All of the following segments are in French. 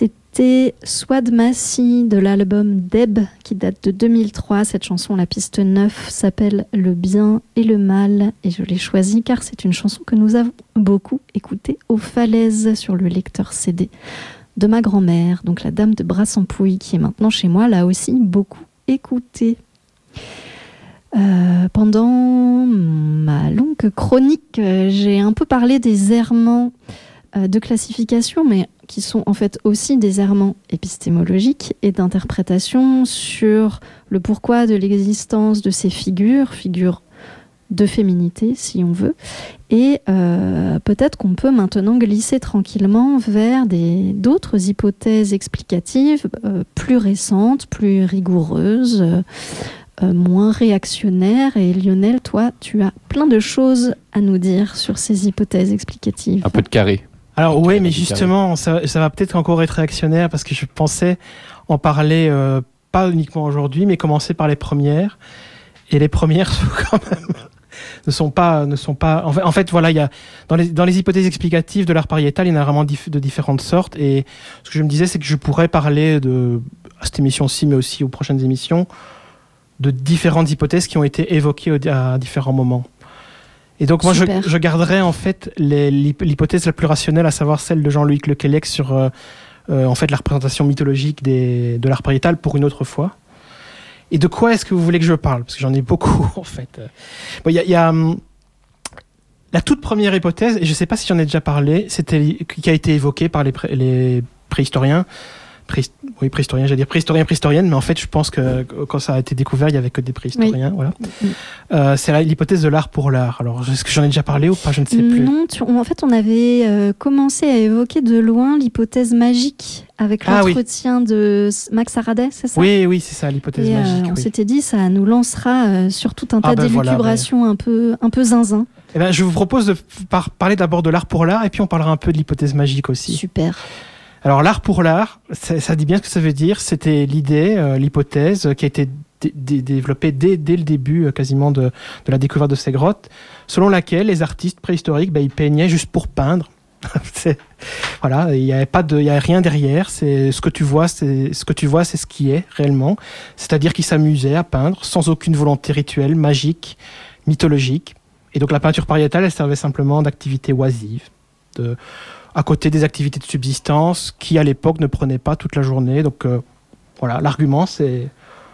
C'était Swad Massi de l'album Deb qui date de 2003. Cette chanson, la piste 9, s'appelle Le bien et le mal. Et je l'ai choisie car c'est une chanson que nous avons beaucoup écoutée aux Falaises sur le lecteur CD de ma grand-mère, donc la dame de Brassampouille, qui est maintenant chez moi, l'a aussi beaucoup écoutée. Pendant ma longue chronique, j'ai un peu parlé des errements de classification, mais qui sont en fait aussi des errements épistémologiques et d'interprétation sur le pourquoi de l'existence de ces figures de féminité, si on veut. Et peut-être qu'on peut maintenant glisser tranquillement vers d'autres hypothèses explicatives plus récentes, plus rigoureuses, moins réactionnaires. Et Lionel, toi, tu as plein de choses à nous dire sur ces hypothèses explicatives. Un peu de carré. Alors oui, mais justement, ça va peut-être encore être réactionnaire parce que je pensais en parler pas uniquement aujourd'hui, mais commencer par les premières. Et les premières sont quand même ne sont pas. En fait, voilà, il y a dans les hypothèses explicatives de l'art pariétal, il y en a vraiment de différentes sortes. Et ce que je me disais, c'est que je pourrais parler à cette émission-ci, mais aussi aux prochaines émissions, de différentes hypothèses qui ont été évoquées à différents moments. Et donc moi, je garderai en fait l'hypothèse la plus rationnelle, à savoir celle de Jean-Loïc Lequelec sur en fait la représentation mythologique de l'art pariétal pour une autre fois. Et de quoi est-ce que vous voulez que je parle ? Parce que j'en ai beaucoup en fait. Bon, il y a la toute première hypothèse, et je ne sais pas si j'en ai déjà parlé, qui a été évoquée par les préhistoriens. Préhistoriennes, mais en fait, je pense que quand ça a été découvert, il n'y avait que des préhistoriens. Oui. Voilà. C'est l'hypothèse de l'art pour l'art. Alors, est-ce que j'en ai déjà parlé ou pas ? Je ne sais plus. Non, en fait, on avait commencé à évoquer de loin l'hypothèse magique avec l'entretien de Max Faraday, c'est ça ? Oui, c'est ça, l'hypothèse magique. On s'était dit, ça nous lancera sur tout un tas d'élucubrations un peu zinzin. Eh ben, je vous propose de parler d'abord de l'art pour l'art, et puis on parlera un peu de l'hypothèse magique aussi. Super. Alors, l'art pour l'art, ça dit bien ce que ça veut dire. C'était l'idée, l'hypothèse qui a été développée dès le début quasiment de la découverte de ces grottes, selon laquelle les artistes préhistoriques, ils peignaient juste pour peindre. Voilà, il y a rien derrière. C'est ce que tu vois, c'est ce qui est réellement. C'est-à-dire qu'ils s'amusaient à peindre sans aucune volonté rituelle, magique, mythologique. Et donc la peinture pariétale, elle servait simplement d'activité oisive, à côté des activités de subsistance qui, à l'époque, ne prenaient pas toute la journée. Donc, voilà, l'argument, c'est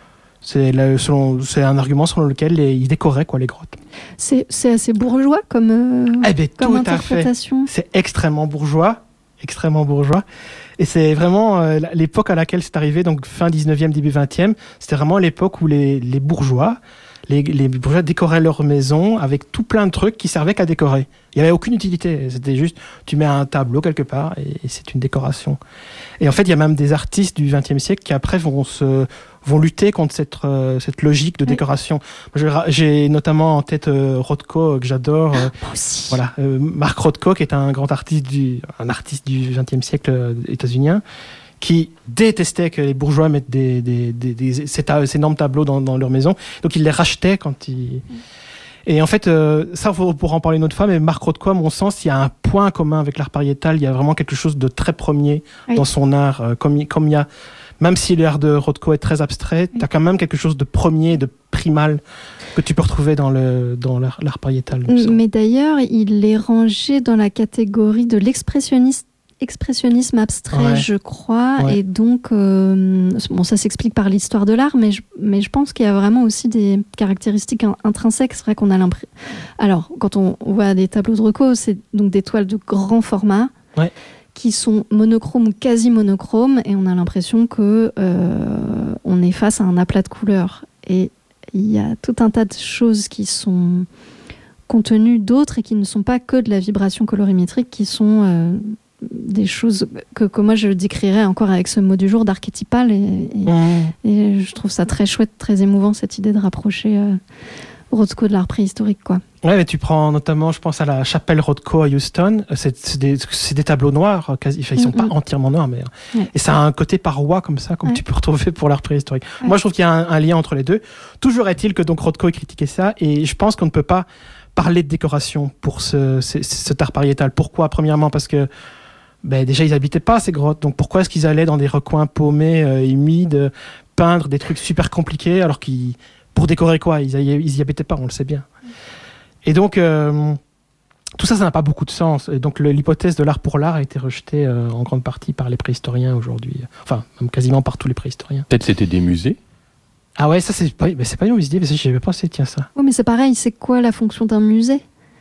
un argument selon lequel ils décoraient les grottes. C'est assez bourgeois comme interprétation. C'est extrêmement bourgeois. Et c'est vraiment l'époque à laquelle c'est arrivé, donc fin 19e, début 20e. C'était vraiment l'époque où les bourgeois... Les bourgeois décoraient leur maison avec tout plein de trucs qui servaient qu'à décorer. Il n'y avait aucune utilité. C'était juste, tu mets un tableau quelque part et c'est une décoration. Et en fait, il y a même des artistes du XXe siècle qui après vont lutter contre cette logique de décoration. J'ai notamment en tête Rothko, que j'adore. Moi aussi. Voilà, Mark Rothko, qui est un grand artiste du XXe siècle états-unien, qui détestaient que les bourgeois mettent ces énormes tableaux dans leur maison. Donc, ils les rachetaient quand ils... Et en fait, ça, on pourra en parler une autre fois, mais Mark Rothko, à mon sens, il y a un point commun avec l'art pariétal. Il y a vraiment quelque chose de très premier dans son art. Comme il y a... Même si l'art de Rothko est très abstrait, tu as quand même quelque chose de premier, de primal, que tu peux retrouver dans l'art pariétal. Mais d'ailleurs, il est rangé dans la catégorie de l'expressionnisme abstrait, je crois, et donc ça s'explique par l'histoire de l'art, mais je pense qu'il y a vraiment aussi des caractéristiques intrinsèques. C'est vrai qu'on a l'impression... Alors, quand on voit des tableaux de Rothko, c'est donc des toiles de grand format qui sont monochromes ou quasi monochromes, et on a l'impression que on est face à un aplat de couleurs. Et il y a tout un tas de choses qui sont contenues d'autres et qui ne sont pas que de la vibration colorimétrique, qui sont... des choses que moi je décrirais encore avec ce mot du jour d'archétypal et je trouve ça très chouette, très émouvant, cette idée de rapprocher Rothko de l'art préhistorique, quoi. Ouais, mais tu prends notamment, je pense à la chapelle Rothko à Houston, c'est des tableaux noirs, quasi, ils sont pas entièrement noirs, mais et ça a un côté paroi comme ça, comme tu peux retrouver pour l'art préhistorique. Moi je trouve qu'il y a un lien entre les deux. Toujours est-il que donc Rothko ait critiqué ça, et je pense qu'on ne peut pas parler de décoration pour cet art pariétal. Pourquoi ? Premièrement parce que déjà ils habitaient pas ces grottes, donc pourquoi est-ce qu'ils allaient dans des recoins paumés, humides, peindre des trucs super compliqués alors qu'ils, pour décorer quoi, ils y habitaient pas, on le sait bien. Et donc tout ça n'a pas beaucoup de sens. Et donc l'hypothèse de l'art pour l'art a été rejetée en grande partie par les préhistoriens aujourd'hui, enfin même quasiment par tous les préhistoriens. Peut-être c'était des musées. Ah ouais, ça c'est pas une mauvaise idée, mais j'y avais pensé, tiens ça. Oui, mais c'est pareil, c'est quoi la fonction d'un musée ?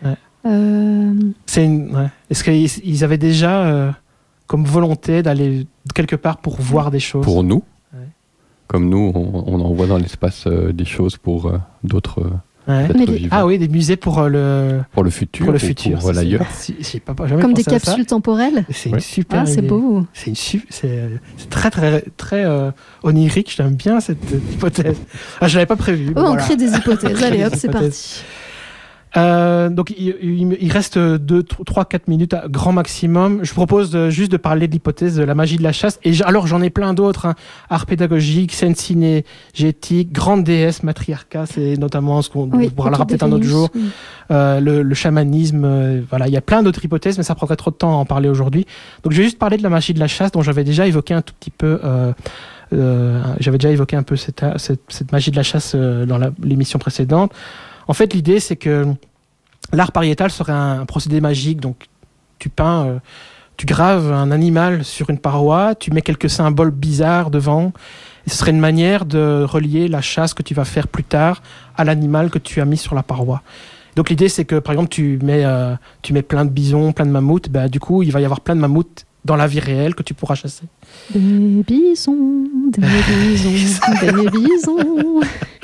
Est-ce qu'ils avaient déjà comme volonté d'aller quelque part pour voir des choses ? Pour nous, comme nous, on envoie dans l'espace des choses pour d'autres êtres vivants. Ah oui, des musées pour le futur, pour le futur, pour l'ailleurs. Comme des capsules temporelles. C'est une super idée. C'est beau. C'est très très très onirique. J'aime bien cette hypothèse. Je l'avais pas prévu. On crée des hypothèses. Allez hop, c'est parti. Donc il reste 3-4 minutes à grand maximum. Je propose juste de parler de l'hypothèse de la magie de la chasse. Et alors j'en ai plein d'autres. Art pédagogique, scène cinégétique, grande déesse, matriarcat, c'est notamment ce qu'on parlera peut-être un autre jour. Oui. Le chamanisme, voilà, il y a plein d'autres hypothèses, mais ça prendrait trop de temps à en parler aujourd'hui. Donc je vais juste parler de la magie de la chasse, dont j'avais déjà évoqué un tout petit peu. J'avais déjà évoqué un peu cette magie de la chasse dans l'émission précédente. En fait, l'idée, c'est que l'art pariétal serait un procédé magique. Donc, tu peins, tu graves un animal sur une paroi, tu mets quelques symboles bizarres devant. Et ce serait une manière de relier la chasse que tu vas faire plus tard à l'animal que tu as mis sur la paroi. Donc, l'idée, c'est que, par exemple, tu mets plein de bisons, plein de mammouths. Du coup, il va y avoir plein de mammouths dans la vie réelle que tu pourras chasser. Des bisons, des bisons, des bisons.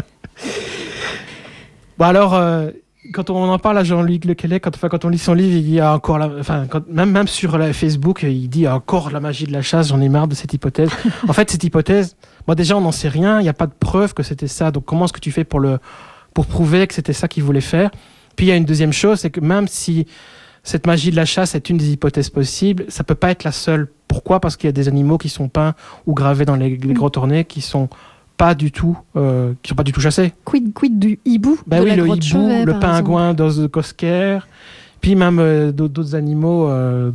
Bon alors, quand on en parle à Jean-Luc Lequelec, quand on lit son livre, il dit encore, même sur Facebook, il dit encore la magie de la chasse. J'en ai marre de cette hypothèse. En fait, cette hypothèse, déjà on n'en sait rien. Il n'y a pas de preuve que c'était ça. Donc comment est-ce que tu fais pour prouver que c'était ça qu'il voulait faire ? Puis il y a une deuxième chose, c'est que même si cette magie de la chasse est une des hypothèses possibles, ça peut pas être la seule. Pourquoi ? Parce qu'il y a des animaux qui sont peints ou gravés dans les grottes ornées qui sont pas du tout chassés. Quid du hibou de oui, la le grotte hibou, Chauvet, le pingouin d'Oskosker, puis même d'autres animaux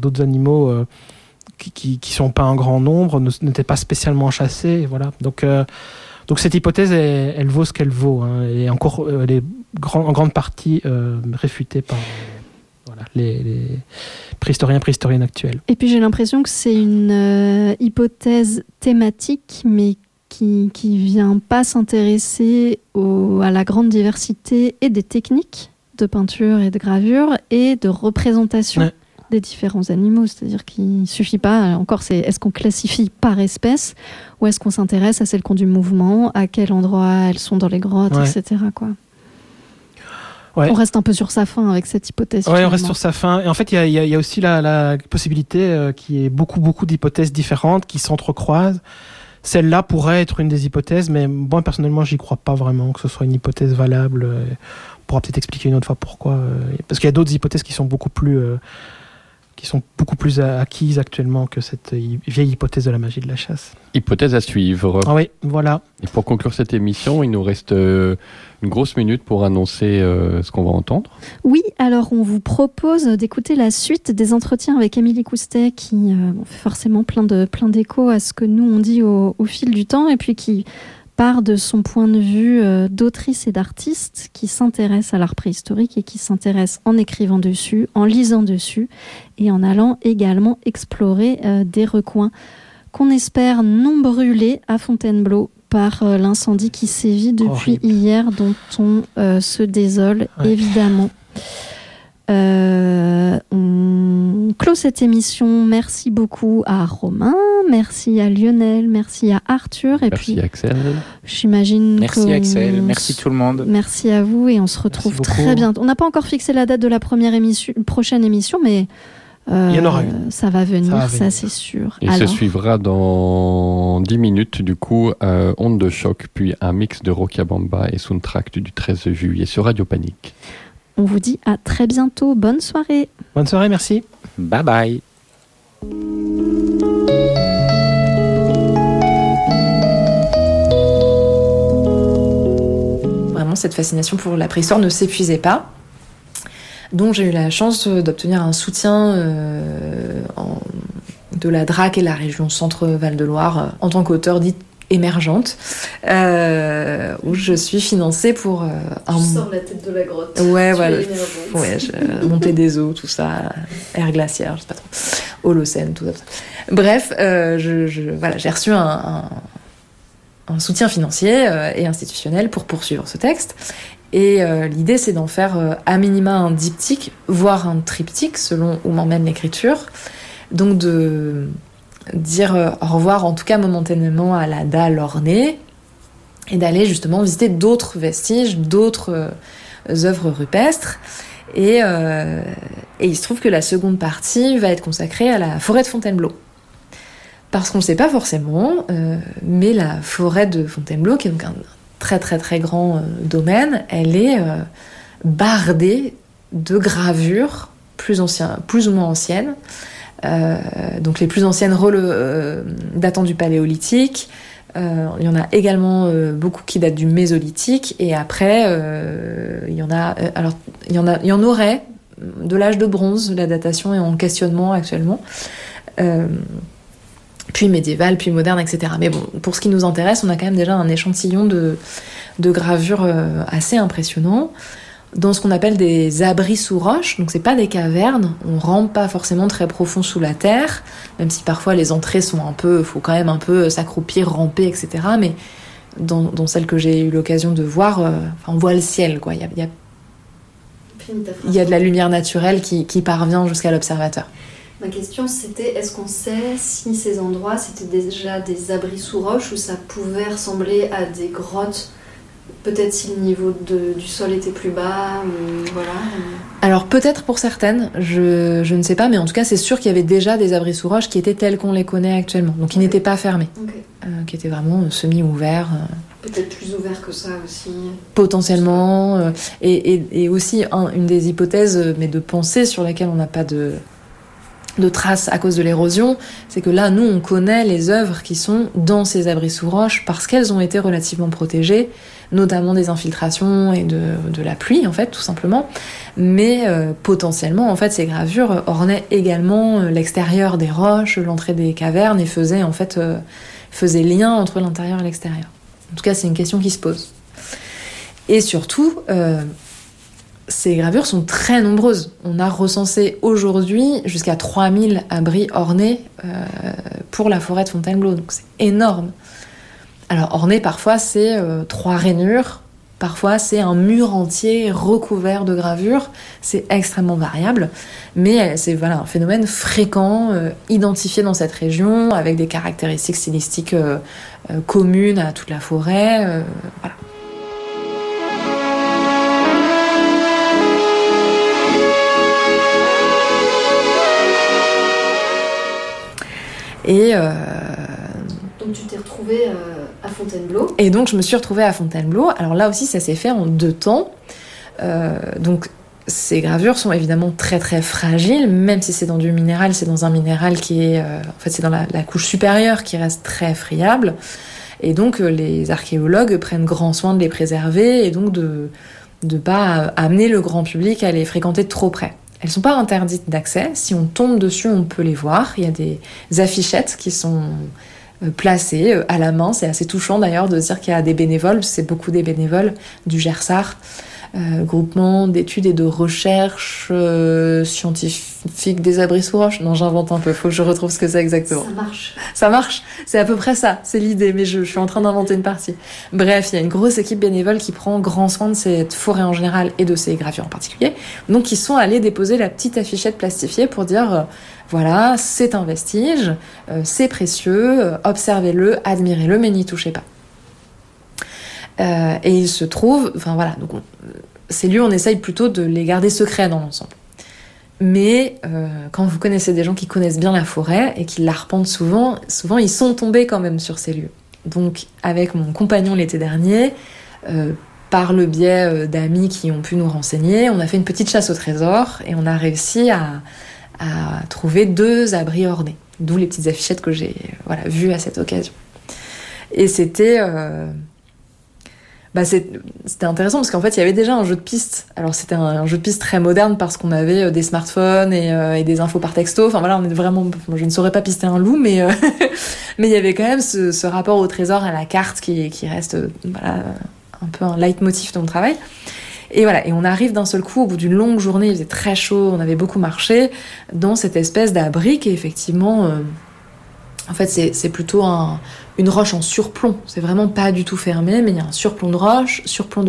qui sont pas en grand nombre, n'étaient pas spécialement chassés. Voilà. Donc cette hypothèse, elle vaut ce qu'elle vaut, et encore elle est en grande partie réfutée par les préhistoriennes actuelles. Et puis j'ai l'impression que c'est une hypothèse thématique, mais qui vient pas s'intéresser à la grande diversité et des techniques de peinture et de gravure et de représentation des différents animaux. C'est-à-dire qu'il ne suffit pas, encore, est-ce qu'on classifie par espèce ou est-ce qu'on s'intéresse à celles qui ont du mouvement, à quel endroit elles sont dans les grottes, etc. quoi. On reste un peu sur sa faim avec cette hypothèse. Oui, on reste sur sa faim. Et en fait, il y a aussi la possibilité qu'il y ait beaucoup d'hypothèses différentes qui s'entrecroisent. Celle-là pourrait être une des hypothèses, mais moi, personnellement, j'y crois pas vraiment que ce soit une hypothèse valable. On pourra peut-être expliquer une autre fois pourquoi. Parce qu'il y a d'autres hypothèses qui sont beaucoup plus acquises actuellement que cette vieille hypothèse de la magie de la chasse. Hypothèse à suivre. Ah oui, voilà. Et pour conclure cette émission, il nous reste une grosse minute pour annoncer ce qu'on va entendre. Oui, alors on vous propose d'écouter la suite des entretiens avec Émilie Coustet qui fait forcément plein d'échos à ce que nous on dit au fil du temps et puis qui part de son point de vue d'autrice et d'artiste qui s'intéresse à l'art préhistorique et qui s'intéresse en écrivant dessus, en lisant dessus et en allant également explorer des recoins qu'on espère non brûlés à Fontainebleau par l'incendie qui sévit depuis hier, dont on se désole évidemment. On clôt cette émission. Merci beaucoup à Romain, merci à Lionel, merci à Arthur et merci puis Axel. J'imagine merci Axel, merci tout le monde. Merci à vous et on se retrouve très bientôt. On n'a pas encore fixé la date de la prochaine émission, mais il y en aura une. Ça va venir, ça c'est sûr. Et se suivra dans 10 minutes, du coup, Onde de choc, puis un mix de Rockabamba et Soundtrack du 13 juillet sur Radio Panique. On vous dit à très bientôt. Bonne soirée. Bonne soirée, merci. Bye bye. Vraiment, cette fascination pour la préhistoire ne s'épuisait pas. Donc j'ai eu la chance d'obtenir un soutien de la DRAC et la région Centre-Val de Loire en tant qu'auteur dite émergente, où je suis financée pour Je sors la tête de la grotte. Ouais, voilà. Ouais, montée des eaux, tout ça, ère glaciaire, je sais pas trop, Holocène, tout ça. Bref, voilà, j'ai reçu un soutien financier et institutionnel pour poursuivre ce texte. Et l'idée, c'est d'en faire à minima un diptyque, voire un triptyque, selon où m'emmène l'écriture. Donc de dire au revoir, en tout cas momentanément, à la dalle ornée, et d'aller justement visiter d'autres vestiges, d'autres œuvres rupestres. Et il se trouve que la seconde partie va être consacrée à la forêt de Fontainebleau. Parce qu'on ne le sait pas forcément, mais la forêt de Fontainebleau, qui est donc un très très très grand domaine, elle est bardée de gravures plus ou moins anciennes. Donc les plus anciennes datant du Paléolithique. Il y en a également beaucoup qui datent du Mésolithique, et après il y en aurait de l'âge de bronze. La datation est en questionnement actuellement, puis médiéval, puis moderne, etc. Mais bon, pour ce qui nous intéresse, on a quand même déjà un échantillon de gravures assez impressionnant dans ce qu'on appelle des abris sous roche. Donc c'est pas des cavernes, on rampe pas forcément très profond sous la terre, même si parfois les entrées sont faut quand même un peu s'accroupir, ramper, etc. Mais dans celle que j'ai eu l'occasion de voir, on voit le ciel, quoi. Il y a de la lumière naturelle qui parvient jusqu'à l'observateur. Ma question, c'était, est-ce qu'on sait si ces endroits, c'était déjà des abris sous roche, ou ça pouvait ressembler à des grottes? Peut-être si le niveau du sol était plus bas, ou voilà. Alors peut-être pour certaines, je ne sais pas, mais en tout cas c'est sûr qu'il y avait déjà des abris sous roche qui étaient tels qu'on les connaît actuellement, donc qui n'étaient pas fermés, qui étaient vraiment semi-ouverts. Peut-être plus ouverts que ça aussi. Potentiellement, et aussi une des hypothèses, mais de pensée sur laquelle on n'a pas de traces à cause de l'érosion, c'est que là, nous, on connaît les œuvres qui sont dans ces abris sous roche parce qu'elles ont été relativement protégées, notamment des infiltrations et de la pluie, en fait, tout simplement. Mais potentiellement, en fait, ces gravures ornaient également l'extérieur des roches, l'entrée des cavernes, et faisaient lien entre l'intérieur et l'extérieur. En tout cas, c'est une question qui se pose. Et surtout, ces gravures sont très nombreuses. On a recensé aujourd'hui jusqu'à 3000 abris ornés pour la forêt de Fontainebleau, donc c'est énorme. Alors orné, parfois c'est 3 rainures, parfois c'est un mur entier recouvert de gravures, c'est extrêmement variable, mais c'est un phénomène fréquent, identifié dans cette région, avec des caractéristiques stylistiques communes à toute la forêt, voilà. Et donc tu t'es retrouvée à Fontainebleau. Et donc je me suis retrouvée à Fontainebleau. Alors là aussi ça s'est fait en 2 temps. Donc ces gravures sont évidemment très très fragiles, même si c'est dans du minéral, c'est dans un minéral qui est... c'est dans la couche supérieure qui reste très friable. Et donc les archéologues prennent grand soin de les préserver et donc de pas amener le grand public à les fréquenter de trop près. Elles ne sont pas interdites d'accès. Si on tombe dessus, on peut les voir. Il y a des affichettes qui sont placées à la main. C'est assez touchant d'ailleurs de dire qu'il y a des bénévoles. C'est beaucoup des bénévoles du GERSAR, groupement d'études et de recherche scientifiques des abris sous roche. Non, j'invente un peu. Faut que je retrouve ce que c'est exactement. Ça marche. C'est à peu près ça. C'est l'idée, mais je suis en train d'inventer une partie. Bref, il y a une grosse équipe bénévole qui prend grand soin de cette forêt en général et de ces gravures en particulier. Donc, ils sont allés déposer la petite affichette plastifiée pour dire voilà, c'est un vestige, c'est précieux, observez-le, admirez-le, mais n'y touchez pas. Et il se trouve, donc ces lieux, on essaye plutôt de les garder secrets dans l'ensemble. Mais quand vous connaissez des gens qui connaissent bien la forêt et qui l'arpentent souvent ils sont tombés quand même sur ces lieux. Donc avec mon compagnon l'été dernier, par le biais d'amis qui ont pu nous renseigner, on a fait une petite chasse au trésor et on a réussi à trouver 2 abris ornés, d'où les petites affichettes que j'ai vues à cette occasion. Et c'était... C'était intéressant parce qu'en fait, il y avait déjà un jeu de piste. Alors, c'était un jeu de piste très moderne parce qu'on avait des smartphones et des infos par texto. Enfin, voilà, on est vraiment... Je ne saurais pas pister un loup, mais mais il y avait quand même ce rapport au trésor, à la carte qui reste un peu un leitmotiv de mon travail. Et voilà, et on arrive d'un seul coup, au bout d'une longue journée, il faisait très chaud, on avait beaucoup marché, dans cette espèce d'abri qui est effectivement... en fait, c'est plutôt une roche en surplomb. C'est vraiment pas du tout fermé, mais il y a un surplomb de roche,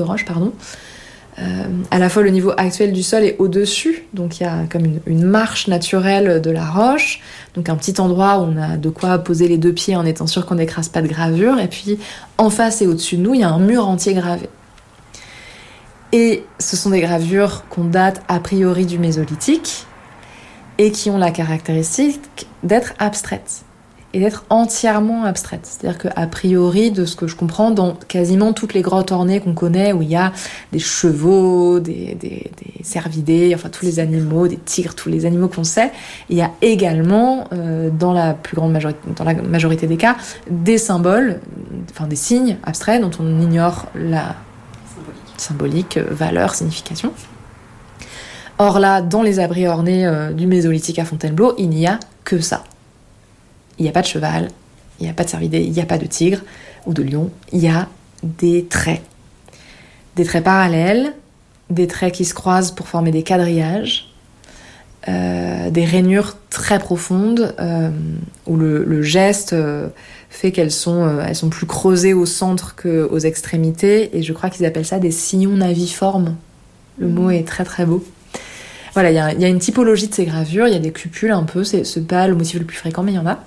à la fois, le niveau actuel du sol est au-dessus, donc il y a comme une marche naturelle de la roche, donc un petit endroit où on a de quoi poser les 2 pieds en étant sûr qu'on n'écrase pas de gravure, et puis en face et au-dessus de nous, il y a un mur entier gravé. Et ce sont des gravures qu'on date a priori du Mésolithique, et qui ont la caractéristique d'être abstraites. Et d'être entièrement abstraite. C'est-à-dire qu'a priori, de ce que je comprends, dans quasiment toutes les grottes ornées qu'on connaît, où il y a des chevaux, des cervidés, enfin tous les animaux, des tigres, tous les animaux qu'on sait, il y a également, dans la majorité des cas, des symboles, enfin des signes abstraits dont on ignore la symbolique, valeur, signification. Or là, dans les abris ornés du Mésolithique à Fontainebleau, il n'y a que ça. Il n'y a pas de cheval, il n'y a pas de cervidé, il n'y a pas de tigre ou de lion, il y a des traits. Des traits parallèles, des traits qui se croisent pour former des quadrillages, des rainures très profondes où le geste fait qu'elles sont plus creusées au centre qu'aux extrémités, et je crois qu'ils appellent ça des sillons naviformes. Le mot est très très beau. Voilà, il y a une typologie de ces gravures, il y a des cupules un peu, c'est pas le motif le plus fréquent, mais il y en a,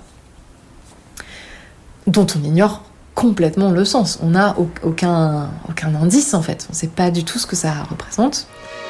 dont on ignore complètement le sens. On n'a aucun indice, en fait. On ne sait pas du tout ce que ça représente.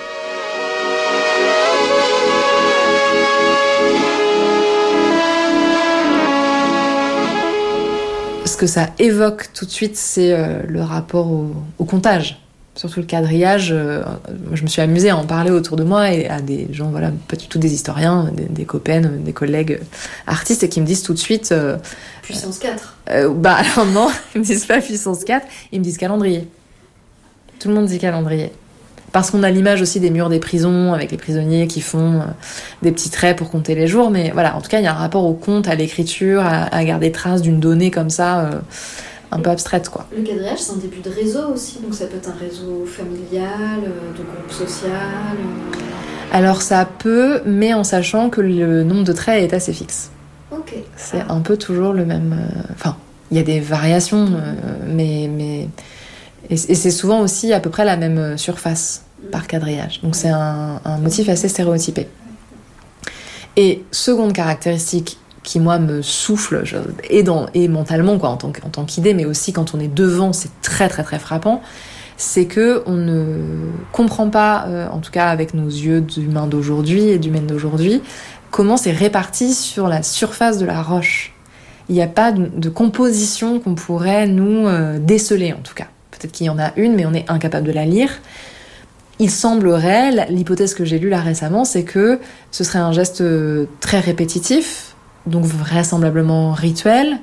Ce que ça évoque tout de suite, c'est le rapport au comptage. Surtout le quadrillage, je me suis amusée à en parler autour de moi et à des gens, voilà, pas du tout des historiens, des copains, des collègues artistes, et qui me disent tout de suite... puissance 4. Alors non, ils me disent pas puissance 4, ils me disent calendrier. Tout le monde dit calendrier. Parce qu'on a l'image aussi des murs des prisons, avec les prisonniers qui font des petits traits pour compter les jours, mais voilà, en tout cas, il y a un rapport au compte, à l'écriture, à garder trace d'une donnée comme ça... un peu abstraite, quoi. Le quadrillage, c'est un début de réseau aussi, donc ça peut être un réseau familial, de groupe social... Alors ça peut, mais en sachant que le nombre de traits est assez fixe. Ok. C'est un peu toujours le même... Enfin, il y a des variations, mais... Et c'est souvent aussi à peu près la même surface par quadrillage. Donc c'est un motif assez stéréotypé. Et seconde caractéristique qui, moi, me souffle, et mentalement, quoi, en tant qu'idée, mais aussi quand on est devant, c'est très, très, très frappant, c'est que on ne comprend pas, en tout cas avec nos yeux d'humains d'aujourd'hui et d'humaines d'aujourd'hui, comment c'est réparti sur la surface de la roche. Il n'y a pas de composition qu'on pourrait nous déceler, en tout cas. Peut-être qu'il y en a une, mais on est incapable de la lire. Il semblerait, l'hypothèse que j'ai lue là récemment, c'est que ce serait un geste très répétitif, donc vraisemblablement rituel,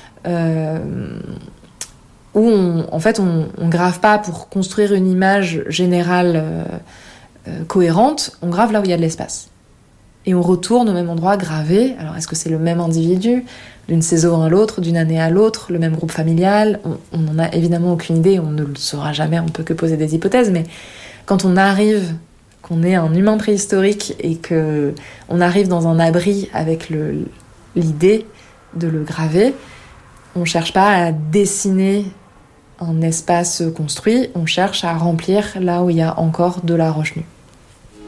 où on grave pas pour construire une image générale cohérente, on grave là où il y a de l'espace. Et on retourne au même endroit gravé. Alors est-ce que c'est le même individu, d'une saison à l'autre, d'une année à l'autre, le même groupe familial? On n'en a évidemment aucune idée, on ne le saura jamais, on peut que poser des hypothèses, mais quand on arrive, qu'on est un humain préhistorique et qu'on arrive dans un abri avec l'idée de le graver, on cherche pas à dessiner un espace construit, on cherche à remplir là où il y a encore de la roche nue.